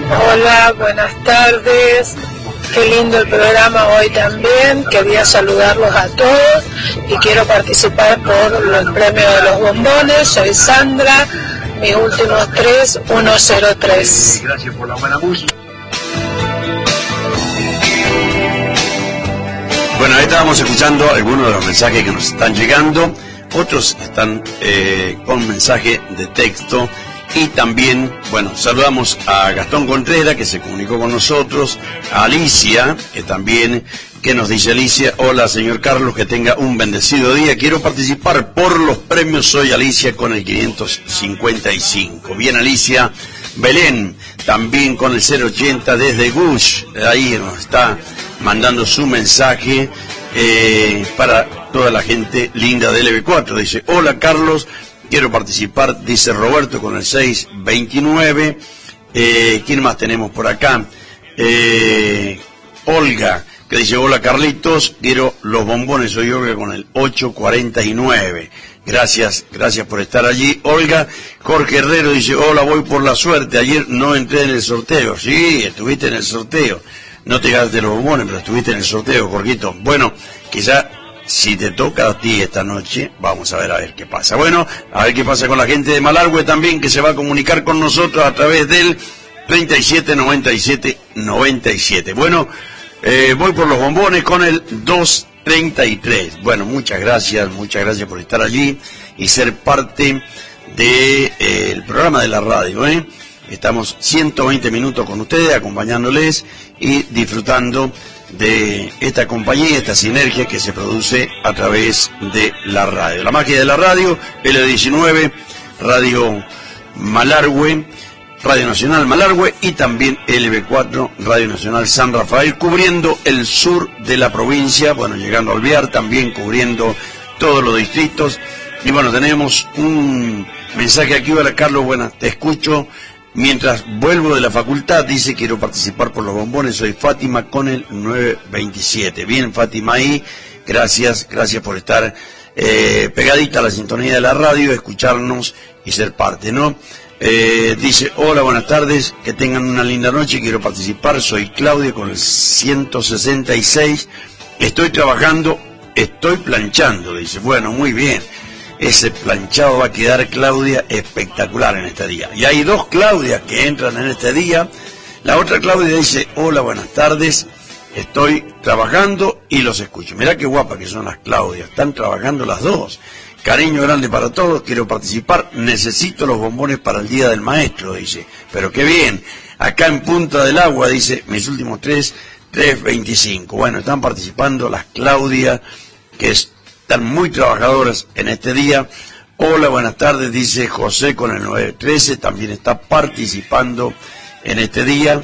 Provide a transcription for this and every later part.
Hola, buenas tardes. Qué lindo el programa hoy también. Quería saludarlos a todos y quiero participar por el premio de los bombones. Soy Sandra, mis últimos 3103. Gracias por la buena música. Bueno, ahí estábamos escuchando algunos de los mensajes que nos están llegando. Otros están con mensaje de texto. Y también, bueno, saludamos a Gastón Contreras, que se comunicó con nosotros, a Alicia, que nos dice Alicia: hola señor Carlos, que tenga un bendecido día, quiero participar por los premios, soy Alicia con el 555. Bien, Alicia. Belén, también con el 080 desde Gush, ahí nos está mandando su mensaje para toda la gente linda del LB4, dice: hola Carlos, quiero participar, dice Roberto con el 629. ¿Quién más tenemos por acá? Olga, que dice: hola Carlitos, quiero los bombones, soy Olga con el 849. Gracias por estar allí, Olga. Jorge Herrero dice: hola, voy por la suerte, ayer no entré en el sorteo. Sí, estuviste en el sorteo, no te ganaste los bombones, pero estuviste en el sorteo, Jorgito. Bueno, quizá si te toca a ti esta noche, vamos a ver qué pasa. Bueno, a ver qué pasa con la gente de Malargüe también, que se va a comunicar con nosotros a través del 379797. Bueno, voy por los bombones con el 233. Bueno, muchas gracias por estar allí y ser parte del programa de la radio, Estamos 120 minutos con ustedes, acompañándoles y disfrutando de esta compañía, esta sinergia que se produce a través de la radio. La magia de la radio, L19, Radio Malargüe, Radio Nacional Malargüe, y también LB4, Radio Nacional San Rafael, cubriendo el sur de la provincia, bueno, llegando a Alvear, también cubriendo todos los distritos. Y bueno, tenemos un mensaje aquí. Hola Carlos, buenas, te escucho mientras vuelvo de la facultad, dice: quiero participar por los bombones, soy Fátima con el 927. Bien, Fátima, ahí, gracias por estar pegadita a la sintonía de la radio, escucharnos y ser parte, ¿no? Dice: hola, buenas tardes, que tengan una linda noche, quiero participar, soy Claudia con el 166, estoy trabajando, estoy planchando, dice. Bueno, muy bien. Ese planchado va a quedar, Claudia, espectacular en este día. Y hay dos Claudias que entran en este día. La otra Claudia dice: hola, buenas tardes, estoy trabajando y los escucho. Mirá qué guapa que son las Claudias, están trabajando las dos. Cariño grande para todos, quiero participar, necesito los bombones para el Día del Maestro, dice. Pero qué bien, acá en Punta del Agua, dice, mis últimos 325. Bueno, están participando las Claudias, que están muy trabajadoras en este día. Hola, buenas tardes, dice José con el 913, también está participando en este día.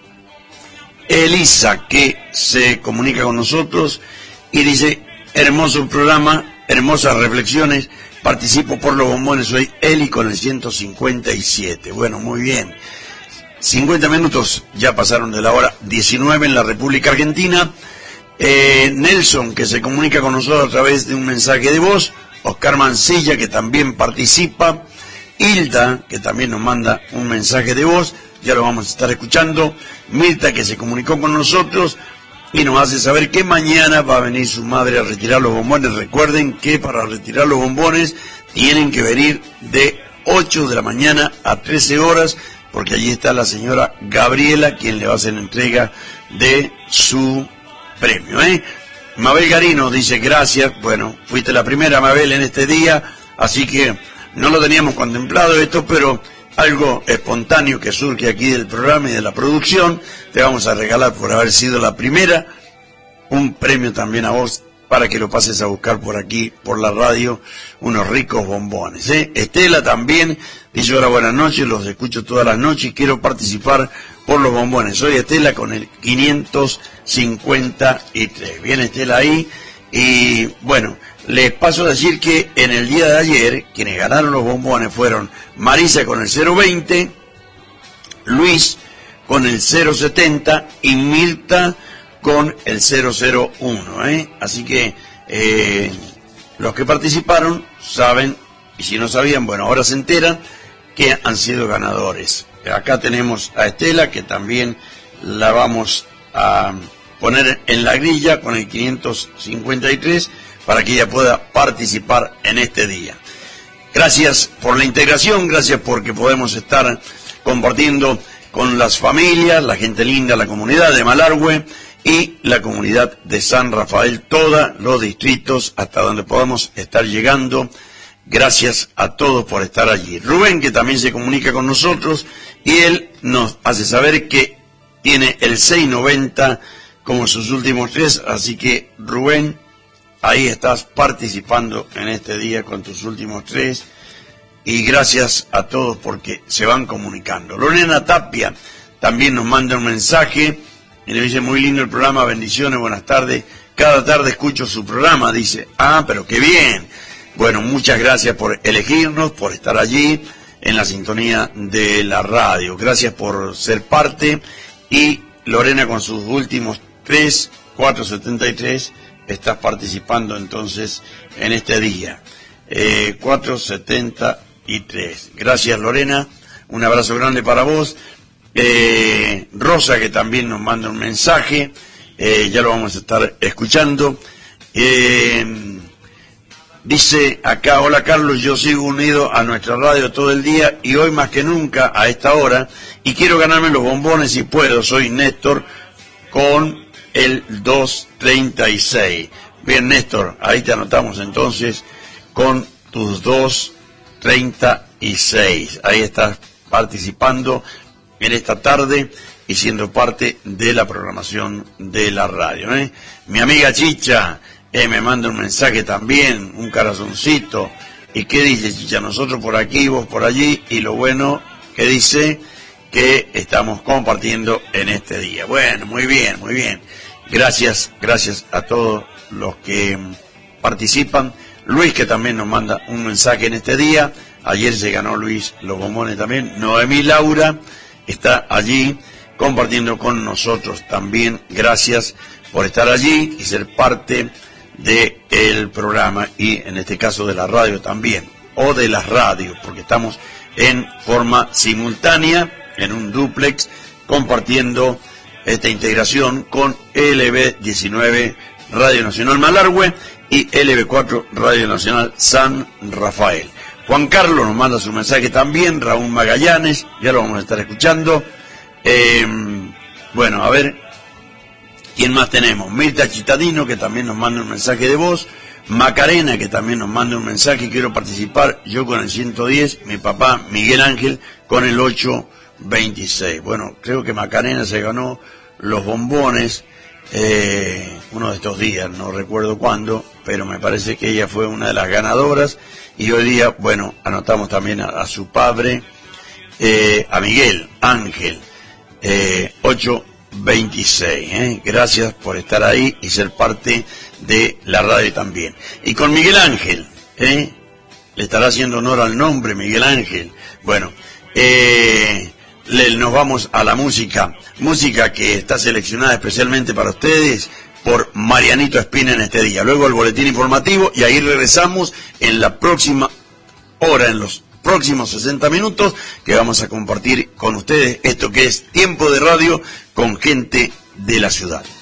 Elisa, que se comunica con nosotros y dice: hermoso programa, hermosas reflexiones, participo por los bombones, soy Eli con el 157. Bueno, muy bien. 50 minutos ya pasaron de la hora 19 en la República Argentina. Nelson, que se comunica con nosotros a través de un mensaje de voz. Oscar Mancilla, que también participa. Hilda, que también nos manda un mensaje de voz, ya lo vamos a estar escuchando. Mirta, que se comunicó con nosotros y nos hace saber que mañana va a venir su madre a retirar los bombones. Recuerden que para retirar los bombones tienen que venir de 8 de la mañana a 13 horas, porque allí está la señora Gabriela, quien le va a hacer entrega de su premio, Mabel Garino dice: gracias. Bueno, fuiste la primera, Mabel, en este día, así que no lo teníamos contemplado esto, pero algo espontáneo que surge aquí del programa y de la producción. Te vamos a regalar, por haber sido la primera, un premio también a vos, para que lo pases a buscar por aquí, por la radio, unos ricos bombones, Estela también dice: hola, buenas noches, los escucho todas las noches y quiero participar por los bombones. Soy Estela con el 553. Bien, Estela, ahí. Y bueno, les paso a decir que en el día de ayer, quienes ganaron los bombones fueron Marisa con el 020, Luis con el 070 y Mirta con el 001, Así que los que participaron saben, y si no sabían, bueno, ahora se enteran que han sido ganadores. acá tenemos a Estela, que también la vamos a poner en la grilla con el 553 para que ella pueda participar en este día. Gracias por la integración, gracias porque podemos estar compartiendo con las familias, la gente linda, la comunidad de Malargüe y la comunidad de San Rafael, todos los distritos hasta donde podamos estar llegando. Gracias a todos por estar allí. Rubén, que también se comunica con nosotros, y él nos hace saber que tiene el 690 como sus últimos 3, así que Rubén, ahí estás participando en este día con tus últimos 3, y gracias a todos porque se van comunicando. Lorena Tapia también nos manda un mensaje y le dice: muy lindo el programa, bendiciones, buenas tardes, cada tarde escucho su programa, dice. Pero qué bien. Bueno, muchas gracias por elegirnos, por estar allí en la sintonía de la radio, gracias por ser parte. Y Lorena, con sus últimos 3, 473, estás participando entonces en este día. 473. Gracias, Lorena. Un abrazo grande para vos. Rosa, que también nos manda un mensaje. Ya lo vamos a estar escuchando. Dice acá: hola Carlos, yo sigo unido a nuestra radio todo el día y hoy más que nunca a esta hora, y quiero ganarme los bombones si puedo. Soy Néstor con el 236. Bien, Néstor, ahí te anotamos entonces con tus 236. Ahí estás participando en esta tarde y siendo parte de la programación de la radio. Mi amiga Chicha me manda un mensaje también, un corazoncito. ¿Y qué dice, Chicha? Nosotros por aquí, vos por allí, y lo bueno que dice que estamos compartiendo en este día. Bueno, muy bien, muy bien. Gracias a todos los que participan. Luis, que también nos manda un mensaje en este día. Ayer se ganó Luis los bombones también. Noemí Laura está allí compartiendo con nosotros también. Gracias por estar allí y ser parte del programa, y en este caso de la radio también, o de las radios, porque estamos en forma simultánea, en un dúplex, compartiendo esta integración con LB19 Radio Nacional Malargüe y LB4 Radio Nacional San Rafael. Juan Carlos nos manda su mensaje también, Raúl Magallanes, ya lo vamos a estar escuchando. Bueno, a ver, ¿quién más tenemos? Mirta Chitadino, que también nos manda un mensaje de voz. Macarena, que también nos manda un mensaje: quiero participar, yo con el 110, mi papá Miguel Ángel con el 826. Bueno, creo que Macarena se ganó los bombones uno de estos días, no recuerdo cuándo, pero me parece que ella fue una de las ganadoras. Y hoy día, bueno, anotamos también a su padre, a Miguel Ángel, 826. Gracias por estar ahí y ser parte de la radio también. Y con Miguel Ángel, le estará haciendo honor al nombre, Miguel Ángel. Bueno, nos vamos a la música que está seleccionada especialmente para ustedes por Marianito Espina en este día. Luego el boletín informativo, y ahí regresamos en la próxima hora, en los próximos 60 minutos, que vamos a compartir con ustedes esto que es Tiempo de Radio con gente de la ciudad.